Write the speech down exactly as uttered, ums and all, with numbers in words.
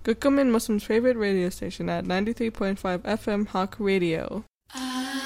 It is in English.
Gurkumin Muslim's favorite radio station at ninety-three point five F M Hawk Radio.